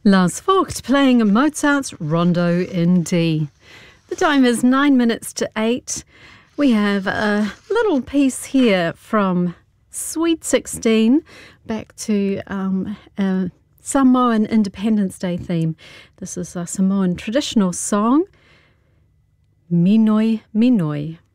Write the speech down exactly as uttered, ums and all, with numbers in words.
Lars Vogt playing Mozart's Rondo in D. The time is nine minutes to eight. We have a little piece here from Sweet sixteen, back to um, a Samoan Independence Day theme. This is a Samoan traditional song, Minoi Minoi.